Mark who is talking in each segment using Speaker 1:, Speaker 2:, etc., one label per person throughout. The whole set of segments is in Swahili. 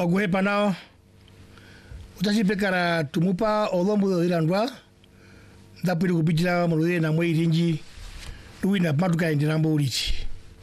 Speaker 1: Oguhepa nao. Utashi pekara tumupa olombo ilandwa. Ndapiri kupitira mulwe na mwe irinji. Tuwina matuka indirambo ulichi.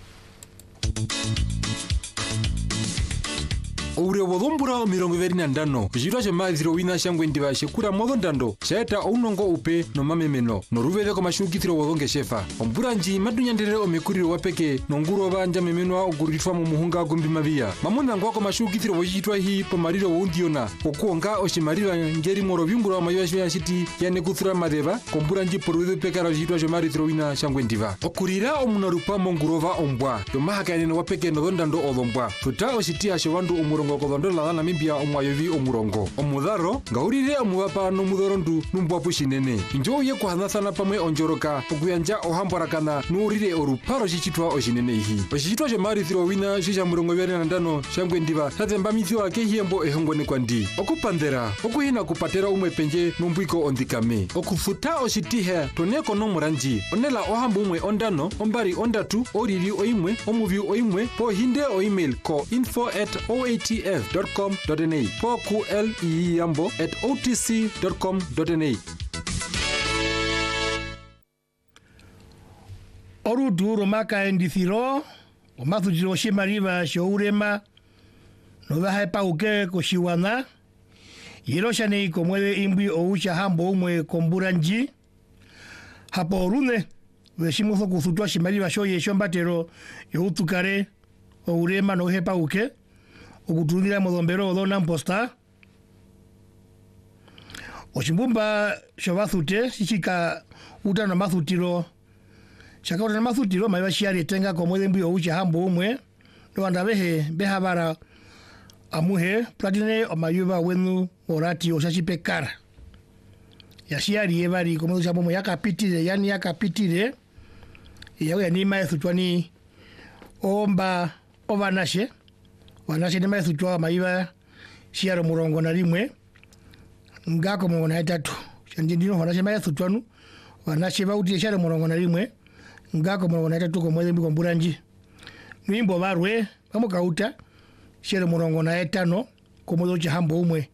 Speaker 2: Oure wodombura mirongo ibiri na ndano kuchitwa chamathiro wina shangwe ndiva shekura modo ndando shaeta unongo upe no mamemeno no ruveve kwa mashukithiro wodonge shefa omburanji madunyandere omekuriro wapeke no nguro banja memenwa oguritwa mu muhunga gombi mavia mamuna ngwako mashukithiro wochitwa hi pomariro wondiona okuonga oshimarira ngeri moro byungura mayoshwe yashiti yane kuthura madeva komburanji porweve pekara chitwa chamathiro wina shangwe ndiva okurira omunarupa mongurova ombwa yomahakane wapeke no ndando odombwa tuta oshitia shwandu omuro ngokodondo la Namibia omwayovi omurongo omudaro ngaurire omubapa no mudorondu numbwapu shinene injo ye kuhanathana pamwe onjoroka okuyanja ohamborakana nuurire oruparo chichitwa oshinene ihi ochichitwa chomarithiro wina shisha murongo bya na ndano shangwe ndiva tatemba mithio ake hiembo ehongone kwandi okupandera okuhina kupatera umwe penje numbwiko ondikame okufuta oshitihe toneko no muranji onela ohambo umwe ondano ombari ondatu oriri oimwe omuvyu oimwe po hinde o email ko info@oatf.com.na poku liyambo@otc.com.na
Speaker 1: Orudu romaka endithiro omathutiro shimariva shourema novaha pauke koshiwana yeroshane komwele imbi oucha hambo umwe komburanji hapo orune weshimutho kuthutwa shimariva shoye shombatero youtukare ourema no hepa uke okutunira modombero odona mposta oshimbumba shobathute shika utana mathutiro shaka utana mathutiro maiba shiari tenga komwele mbi oucha hambo umwe no andabehe behabara amuhe platine omayuba wenu orati oshachipekara yashiari ebari komwele chambo mo yakapitire yani yakapitire yawe anima ethutwani omba obanashe wanashe nema ethutwa maiba shiaro murongo na rimwe ngako murongo na etatu shandindino wanashe ma ethutwanu wanashe bauti shiaro murongo na rimwe ngako murongo na etatu komwele mbi komburanji nwimbo barwe bamukauta shiaro murongo na etano komwele chihambo umwe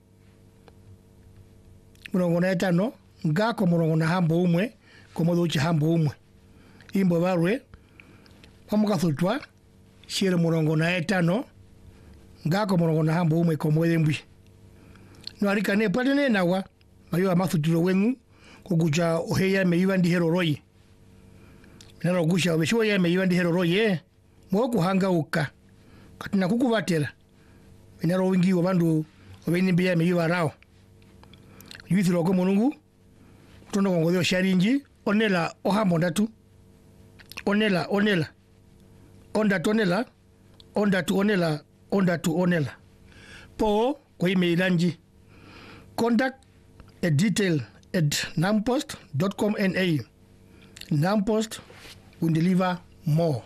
Speaker 1: murongo na etano ngako murongo na hambo umwe komwele chihambo umwe imbo barwe bamukathutwa shiaro murongo na etano ngako murongo na hambo umwe komwele mbwi no arikane patene nawa mayo amathutiro wenu kuguja oheya meiba ndihero royi nero gusha obesho ya meiba ndihero royi mo kuhanga uka katina kukubatera nero wingi obandu obeni mbiya meiba rao yithiro ko munungu tondo ngogyo sharinji onela ohambo ndatu onela ondatu onela po kwa emailanji contact a detail @nampost.com.na Nampost will deliver more.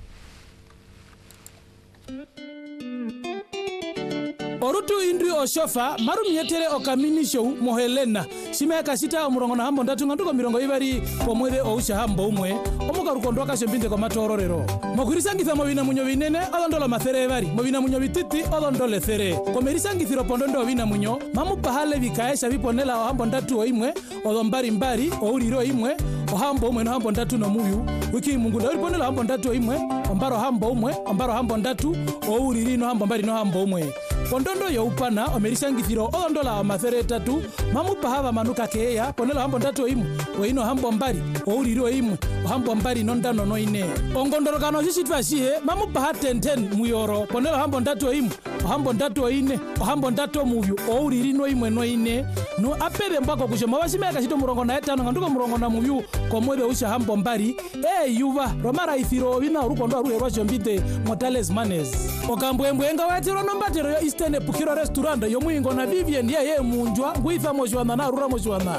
Speaker 3: Orutu indri oshofa maru mietere okamini show mohelena shimeka sita omurongo na hambo ndatu nganduko mirongo ibari pomwede ousha hambo umwe omuka rukondoka shembinde kwa matororero mokurisangitha mobina munyo binene odondola mathere ebari mobina munyo bititi odondole there komerisangithiro pondondo bina munyo mamu pahale bikaesha biponela ohambo ndatu oimwe odombari mbari ouriro oimwe ohambo umwe no hambo ndatu no muyu wiki mungu ndori ponela hambo ndatu oimwe ombaro hambo umwe ombaro hambo ndatu ouriri no hambo mbari no hambo umwe pondondo youpana omerisangithiro odondola amathere tatu mamu pahava manuka keya ponela hambo ndatu oimwe oino hambo mbari ouriri oimwe ohambo mbari no ndano no ine ongondorokano shishitwa shihe mamu paha 10 muyoro ponela hambo ndatu oimwe ohambo ndatu oine ohambo ndatu muvyu ouriri no imwe no ine no apere mbako kushoma bashimeka shito murongo na etano nganduko murongo na muvyu komwede usha hambo mbari yuva romara ithiro bina urukondo aruherwa shombite motales manes okambwembwenga watiro nombatero yo Eastern Pukiro restaurant yo muingo na Vivian ye munjwa nguitha moshwana na rura moshwana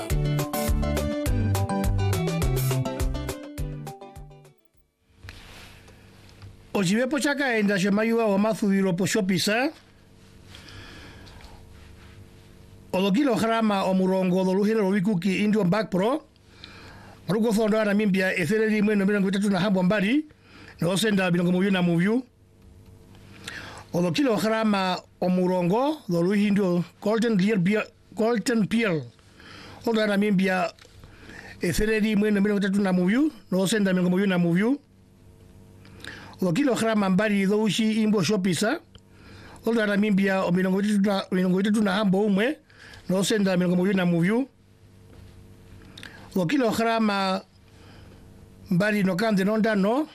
Speaker 1: Ojibepo chaka enda shemayuwa wa mathuviro po shopisa Ologilo harama omurongo doluhiro wikuki Indian Back Pro Marugo thondo ana mimbia ethereri mweno mirongo itatu na hambo mbari no senda bilongo muvyu na muvyu Ologilo harama omurongo lo luhindio Golden Pearl ondo na mimbia esereri mwene 3 na muvyu no senda muvyu na muvyu o kilograma mbali lo ushi imbo shopisa ondo na mimbia o 3 na hambo umwe no senda muvyu na muvyu o kilograma mbali no kande no ndano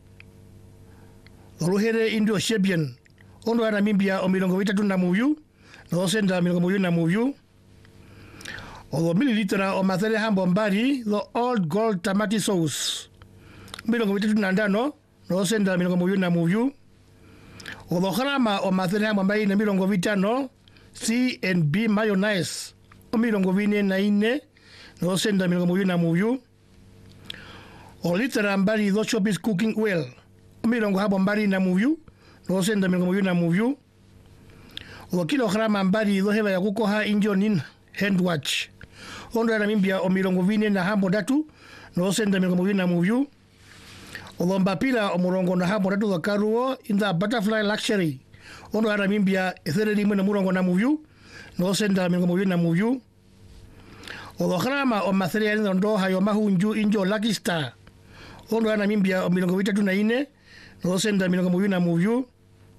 Speaker 1: Ruhere Indo Shebian ondo na mimbia o 3 na muvyu no senda muvyu na muvyu o mililitra o mathere hambo mbali the old gold tomato sauce 3 no senda muvyu na muvyu o grama o mathere hambo mbali na 5 C&B mayonnaise o 4 no senda muvyu na muvyu o litra mbali the Shopis cooking oil o hambo mbali na muvyu no senda muvyu na muvyu o kilograma mbali the heva ya kukoha injonin hand watch ondo na mimbia o 4 na hambo 3 no senda muvyu na muvyu o lomba pila o murongo na hambo 3 karuo in the butterfly luxury ondo na mimbia ethereri mwe na murongo na muvyu no senda muvyu na muvyu o grama o material ndo hayo mahunju injo Lucky Star ondo na mimbia o 3 no senda muvyu na muvyu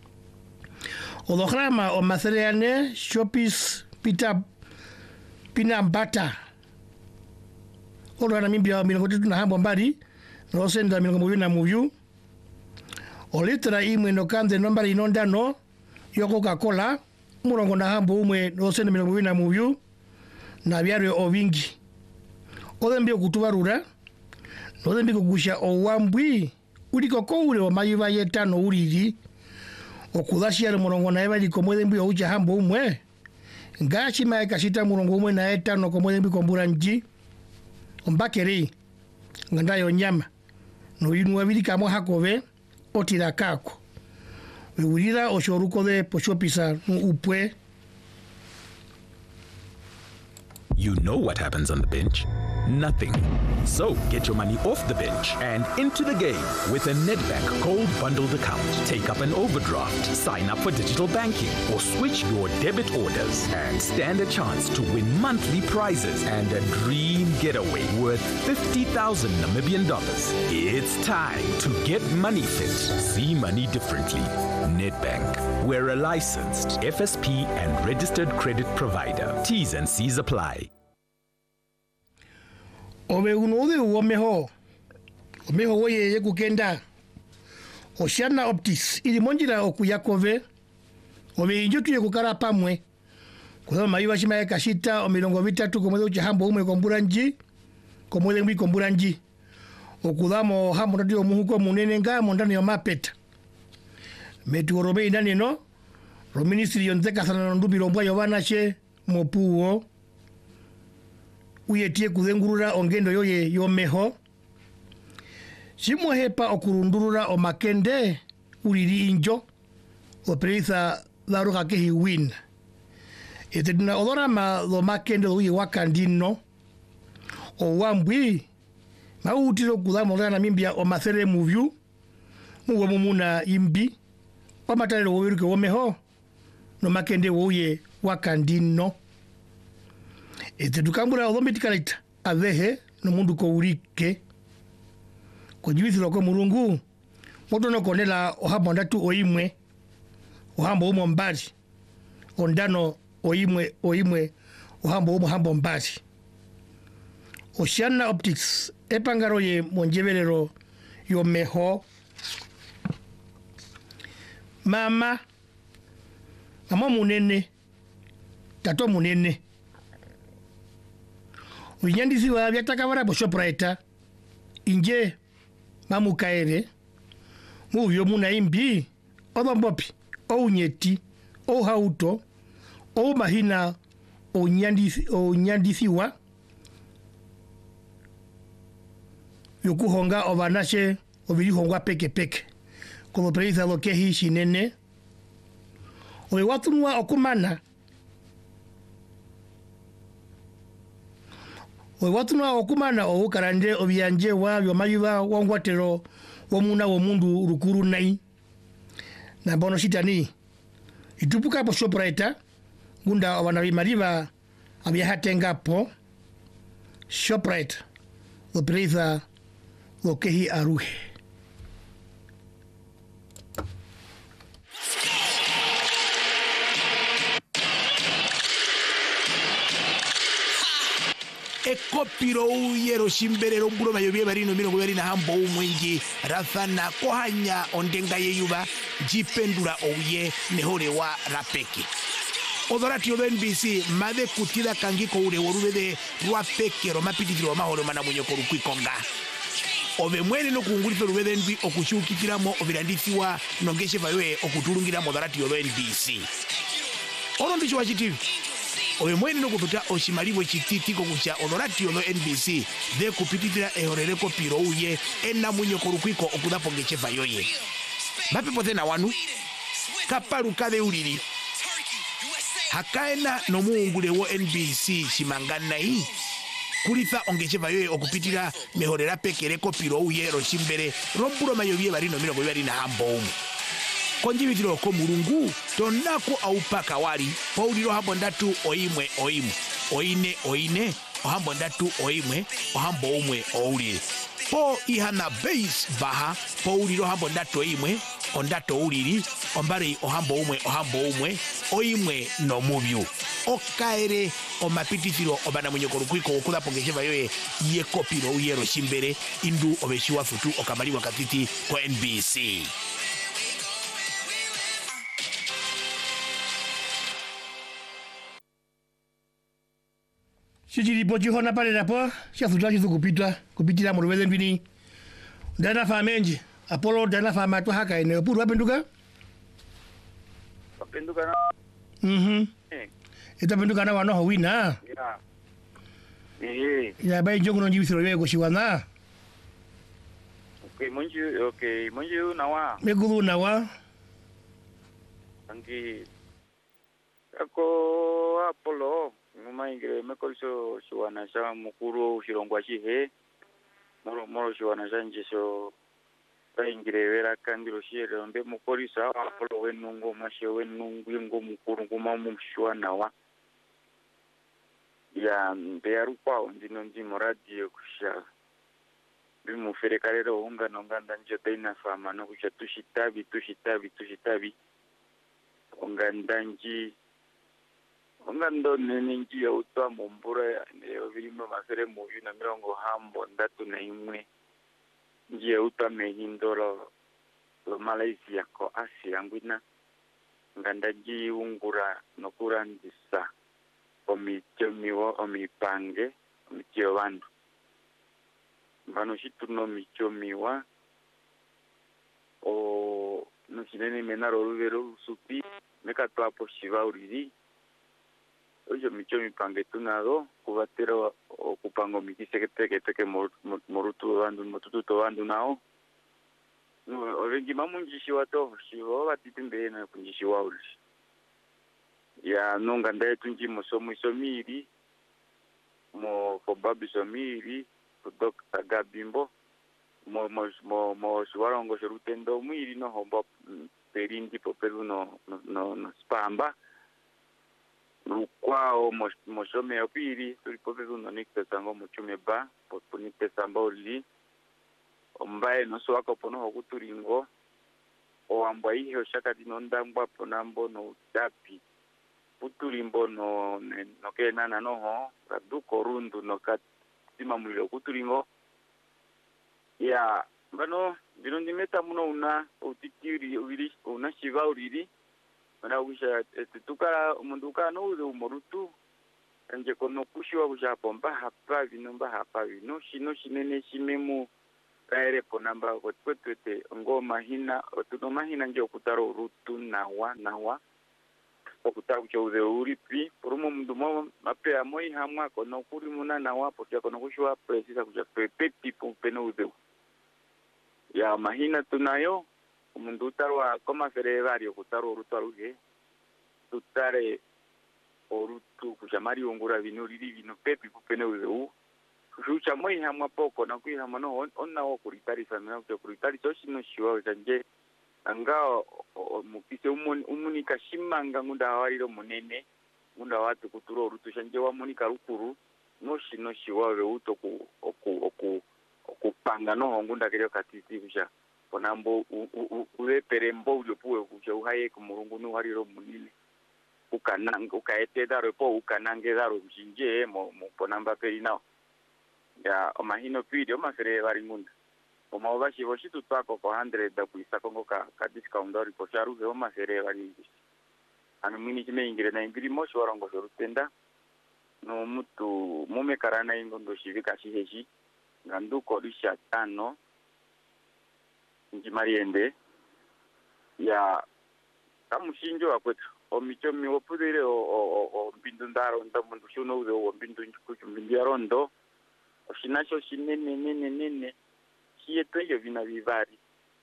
Speaker 1: o grama o material ne Shopis peanut butter ondo na mimbia 3 na hambo mbali no senda muvyu na muvyu o litra imwe no kande no mbali no ndano yo Coca-Cola murongo na hambo umwe no senda muvyu na muvyu na byarwe o vingi odembe okutubarura no dembe kugusha o wambwi uliko koule o mayiva yetano uliri okudashia murongo na ebali komwe dembe o uja hambo umwe ngachi maeka sita murongo umwe na etano komwe dembe kombura nji ombakeri ngandayo nyama no inu abili kamo hakove otira kako urira oshoruko de poshopisa upwe.
Speaker 4: You know what happens on the bench? Nothing. So get your money off the bench and into the game with a Nedbank Gold Bundled account. Take up an overdraft, sign up for digital banking, or switch your debit orders and stand a chance to win monthly prizes and a dream getaway worth 50,000 Namibian dollars. It's time to get money fit. See money differently. Nedbank. We're a licensed FSP and registered credit provider. T's and C's apply.
Speaker 1: Ove unode uomeho woye kukenda Oceana Optics ili monjira okuyakove ove injotuye kukara pamwe kwa mayiwa shima kashita o 3 komwe ucha hambo umwe komburanji komwe mbi komburanji okudamo hambo ndio muhuko munene ngamo ndani ya mapeta metu robe ndani no ro ministry yonzeka sana ndubi rombwa yovana che mopuo uyetie kuzengurura ongendo yoye yomeho shimwehepa okurundurura o makende uliri injo operisa laruka kehi win etedina odorama lo makende uye wakandino o wambwi mautiro kudamo na mimbia o mathere muvyu muwe mumuna imbi o matalero wowiruke womeho no makende uye wakandino tukambura odomitikalita avehe no mundu ko urike ko jibithiro ko murungu moto no konela ohambo ndatu oimwe ohambo umo mbali ondano oimwe ohambo umo hambo mbali Oceana Optics epangaro ye monjeverero yo meho mama munene tato munene Unyandisi wa byatakabara bo Shoprite inje mamukaere muvyo muna imbi odombopi ounyeti ohauto o mahina onyandisiwa yokuhonga obanashe obirihongwa peke como preisa lo kehi shinene owe watunwa okumana Wewatuna okumana o karande obyanje wa byomayuba wongwatero womuna womundu rukuru nai na bono shitani itupuka po Shoprite gunda wanavimaliva aviahatengapo Shoprite opereza okehi aruhe.
Speaker 5: Ekopiro uyero shimberero mbuloma yobye barino mirongo bari na hambo umwengi rafana kohanya ondenga yeyuba jipendula ouye nehore wa rapeki odorati yo NBC made kutida kangiko ure worubede rwa pekero mapititiro mahoro mana munyoko rukwikonga obe mwene no kungulito rubede NB okushukikiramo obirandisiwa nongeshe vayoe okutulungira modorati yo NBC orondi chwa chitivi obe mwene no kuputa oshimalivo chititiko kucha odorati yo NBC de kupititira ehorereko piro uye ena munyoko rukwiko okudapo ngeche vayoye mapepo tena wanu kapalu kade ulili hakaena no muungule wo NBC shimangana hii kulitha ongeche vayoye okupitira mehorera pekereko piro uye roshimbere rombulo mayobye barino mirongo bari na hambo umu konjibitiro ko mulungu tonako aupaka wali pauliro hambo ndatu oimwe oimu oine oine ohambo ndatu oimwe ohambo umwe oulire po ihana base baha pauliro hambo ndatu oimwe ondato uliri ombari ohambo umwe oimwe no mubyu okaere omapititiro obana munyoko rukwiko okula pongeshe yoye yekopiro uyero shimbere indu obeshiwa futu okamaliwa katiti kwa NBC.
Speaker 1: Sijiri pochi hona pale rapo, siasuta chizu kupitira murubeze mbini. Dana famenji, Apollo dana famatu haka ene, puru wapenduka?
Speaker 6: Wapenduka na?
Speaker 1: Ita penduka na wanoho wina? Ya bai njongu no njibisiro yoye kushiwana?
Speaker 6: Munju nawa.
Speaker 1: Megulu nawa?
Speaker 6: Angi, ako Apollo. Ngumangire mekoliso shiwana sha mukuru shirongwa shihe moro shiwana shanjiso baingire vera kangiro shire mbe mukoliso Apollo wenungo mashe wenungu ngo mukuru nguma mushwana wa ya mbe yarupa ndino ndi radio kusha bimufere kalero unga nonganda njote ina fama no kusha tushitabi unga ndanji onga ndo nenenji ya utwa mumbura neo vilimo mafere muyu na mirongo hambo ndatu na imwe nji ya utwa mehindolo lo Malaysia ko Asia ngwina ngandaji ungura nokura ndisa omichomiwo omipange omichio wandu mbano shitu no michomiwa o nusinene menaro ruvero usupi mekato hapo shiva uriri ojo micho mipange tunado kubatera okupango mikiseketeke morutu bandu motutu bandu nao orengi mamunjishi wato shiwo batitimbe na kunjishi wauli ya nonga ndaye tunji mosomo isomiri mo fobabi somiri Dr. Gabimbo mo shiwarongo shirutendo mwiri no hombo perindi popelu no spamba rukwao moshome opiri tulipope uno nikte sango muchume ba popunite samba oli ombaye noso wako pono hokuturingo oambwa ihe oshaka dinondangwa ponambo no utapi puturimbo no kenana noho raduko rundu no katima mulilo kuturingo ya bano dinondimeta muno una utitiri uri una shiva uriri mana wisha tukara munduka no uze umorutu anje kono kushiwa kusha pomba hapa vino shino shinene shimemu kaere ponamba kwetwete ngoma hina otuno mahina nje okutaro rutu nawa okutaro kucha uze uripi porumo mundumo mape amoi hamwa kono kuri muna nawa potia kono kushiwa precisa kucha pepeti pompeno uze ya mahina tunayo umundu utarwa koma fere vario kutaro rutu aruge tutare orutu kushamari ongura vino pepi kupene uze kushucha moi hamwa poko na kuihamwa no onna wo kuritari famina kuritari toshino shiwa zanje anga mupise umunika shimanga ngunda wariro munene ngunda watu kuturo rutushanje wa munika rukuru noshi wawe uto kupanga no ngunda kelyo katiti kusha ponambo ulepere mbo uliopuwe kusha uhaye kumurungu no wariro munene ukananga ukaete daro po ukanange daro kushinje mo ponamba peri nao ya omahino video mafere bari ngunda omabashi boshi tutwako ko 100 da kuisa kongo ka discount ori ko sharu ve omafere bari anu mini chime ingire na ingiri moshi warongo sorutenda no mutu mume karana ingondo shivika shiheshi nganduko risha tano njimariende ya kamushinjo akwetu omicho miwopudire o mbindundaro ndamundu shuno uze o mbindu kuchumbindiaro ndo oshinasho shinene kiyeto yo vina vivari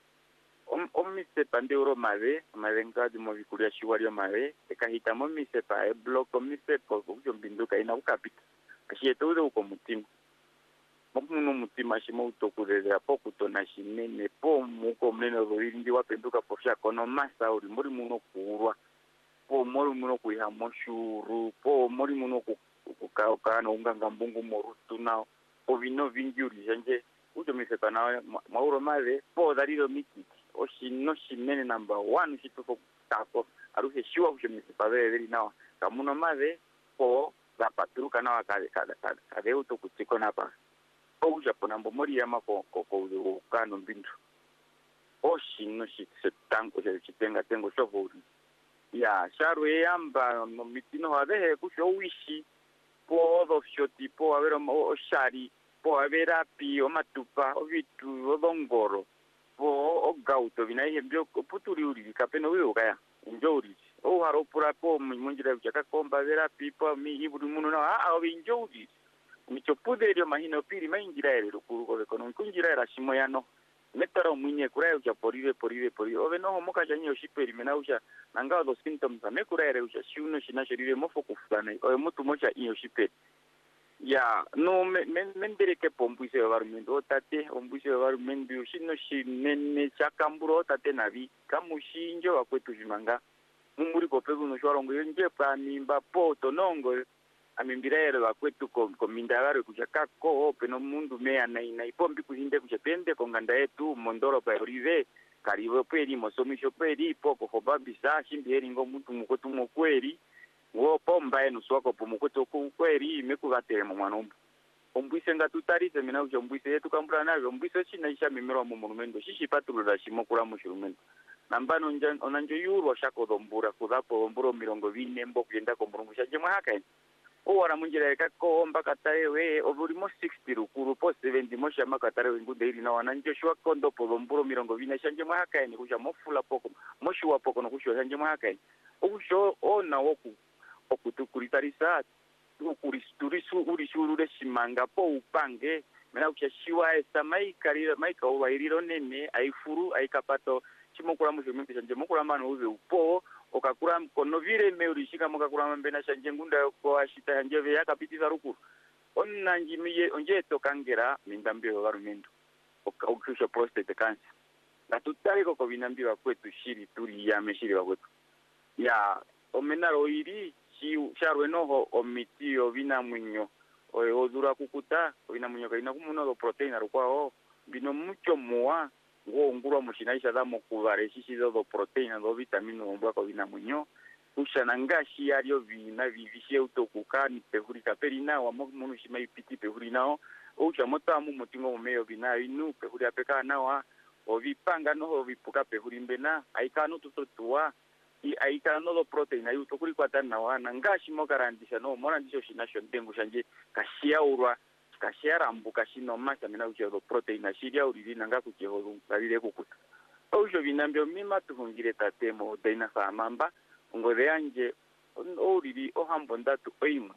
Speaker 6: omisepa ndeuro mave ngadi mo vikulia shiwario mave ekahita mo misepa block omisepa kuchumbinduka ina ukapita kiyeto uze uko mutima muno mutima shimo utokurera poku tona shinene po muko mnene orindi wapenduka posha kono masa uri muri muno kuurwa po muri muno kuiha moshuru po muri muno kukauka no unganga mbungu morutu nao ovino vinjuri janje ujo misepa na mauro mave po dalilo mititi oshino shinene number 1 shituko tako aruhe shiwa ujo misepa veri nao kamuno mave po la patruka nao kade utokutiko napa uja ponambo mori yama ko kano mbindu oshino shitsetango chitenga tengo shovuri ya sharu yamba no mitino hadehe kusho wishi po do shoti po avero oshari po avera pi o matupa o vitu o dongoro po o gauto vinai mbyo puturi uri kapeno uyo kaya njori o haro pura po munjira chaka komba vera pi po mi iburu muno na o vinjori michopuderio mahino piri maingira ere rukuruko economico ingira era shimoyano metaro munye kurayo cha porire ove no moka janyo shiperi menaucha nanga do symptoms ame kurayo ucha shuno shinashirire mofo kufana o mutu mocha iyo shiperi ya no mendere ke pombuise varumendo tate ombuise varumendo shino shinene chakamburo tate navi kamushinjo wakwetu jimanga mumuri kopegu no shwarongo nje pa mimba poto nongo amimbiraere wakwetu komindagaro kuchaka ko peno mundu mea na ipombi kuhinde kuchapende konganda yetu mondoro pa rive karivo peri mosomisho peri poko hobabi sa shimbieri ngo muntu mukotu mokweri wo pomba eno swako pomukoto kweri mekugatere mu mwanombo ombwise ngatutarise mina ujo ombwise yetu kambura nayo ombwise china isha mimero mu monumento shishi patulula shimokura mu shirumento nambano onanjo yuro shako dombura kudapo omburo 20 mbo kuyenda ko murungu shaje mwaka ora munjira kako mpaka tarewe obulimo 60 rukuru po 70 mosha maka tarewe ngude ili na wananjo shwa kondo po domburo 20 shanje mwaka ene kuja mofula poko moshi wa poko no kusho shanje mwaka ene ukusho ona woku okutukuritarisa tukuristurisu urishurure shimanga po upange mena ukashiwa esa maika uwa iriro nene aifuru aikapato chimokura muzimimbi shanje mokura mano uze upo okakura kono vire meurishika mokakura mbena shanje ngunda ko ashita njeve yakapitiza rukuru onna njimiye onje tokangera mindambio varumendo okaukisha prostate cancer na tutariko ko binambiwa kwetu shiri turi ya meshiri wakwetu ya omenaro iri sharwe noho omitio vinamwinyo odura kukuta vinamwinyo kaina kumuno protein rukwao bino mucho moa ngo ngurwa mushinaisha damo kuvare shishi do protein do vitamini ombwa ko vinamwinyo ushana ngashi yario vina vivishe utokukani pehurika perina wa munu shima ipiti pehurina ucha motamu mutingo mumeyo vina inu pehuri apeka nawa ovipanga noho vipuka pehulimbena aikanu tutotua aikano do protein ayu tokuri kwatana wana ngashi mokarandisha no morandisho shinasho ndengu shanje kashiaurwa kashiarambu kashino masa mina ucho do protein ashiria uriri nanga kujeho balire kukuta ojo binambyo mima tuhungire tatemo daina famamba ngore yanje oriri ohambo ndatu oimo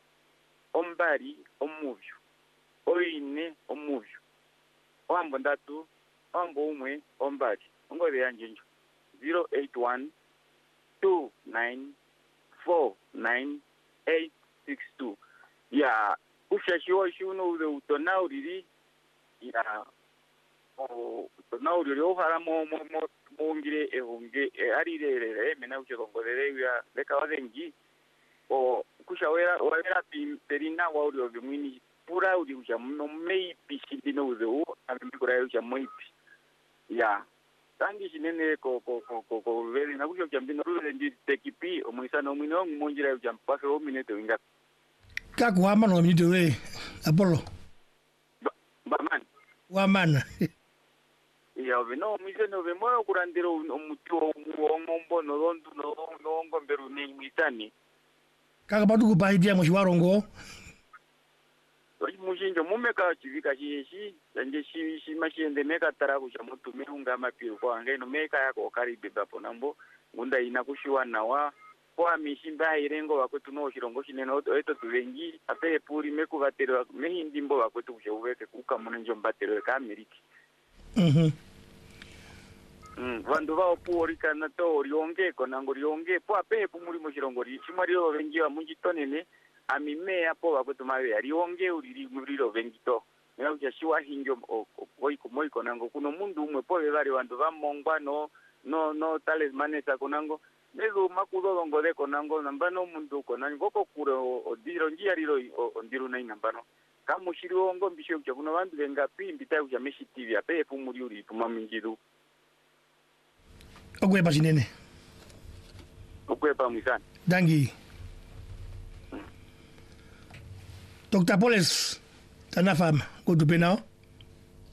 Speaker 6: ombari omuvyo oine omuvyo ohambo ndatu ombo umwe ombari ngore yanje njo 081 2949862 ya ushashiwa shuno uze utona uriri ya na uri hara mo ngire ehunge arirere mena uchongolere ya leka wazengi o kushawera wera perina wa uri ovimini pura uri uja no mei pisindi no uzo amikura uja moipi ya tangi sinene ko vele na kusho jambino rule ndi tekipi omuisana omino monjira uja mpase o minute winga
Speaker 1: kaku wamana wa minute we Apollo
Speaker 6: baman
Speaker 1: wamana
Speaker 6: ya vino miseno vemo kurandiro omuti omombo no londu no ngomberu ni misani
Speaker 1: kaka batu kupaidia mwishiwarongo
Speaker 6: mushinjo mumeka chivika chishi sanje shi mashende meka tara kucha mutu mirunga mapiru kwa ngeno meka yako karibe bapo nambo ngunda ina kushiwa nawa kwa mishimba irengo wakwetu no shirongo shineno eto tuvengi ape puri meku batero mehindi mbo wakwetu kucha uveke kuka munenjo mbatero ka Ameriki vandu vao puorika na to orionge konango rionge po ape pumuri mo shirongo ri chimario vengi wa munjitonene amimea po wakwetu mawe arionge uriro vengito ngira kucha shiwa hinjo oiko moiko nango kuno mundu umwe po bari vandu vamongwa no talismanesa konango nezo makudo ngode konango nambano mundu konango ko kuro odiro njia riro ondiru na inambano kamushiri ongo mbisho kucha kuno vandu venga pimbi tayo kucha meshi TV ape pumuri uri pumamingidu
Speaker 1: okwepa sinene
Speaker 6: okwepa mwisani
Speaker 1: dangi Dr. Poles, Tanafam, go to Penao.